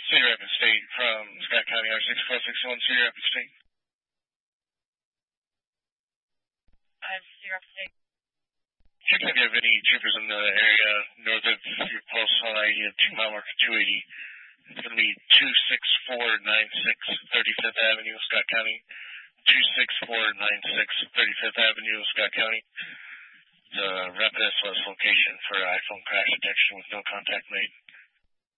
Cedar Rapids State from Scott County R64661 Cedar Rapids State. Cedar Rapids State. Check if you have any troopers in the area north of your post on ID of 2 mile marker 280. It's going to be 26496 35th Avenue, Scott County. 26496 35th Avenue, Scott County. It's a rapid SOS location for iPhone crash detection with no contact made.